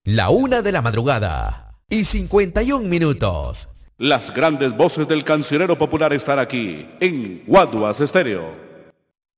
La 1:51 y 51 minutos. Las grandes voces del cancionero popular están aquí en Guaduas Estéreo.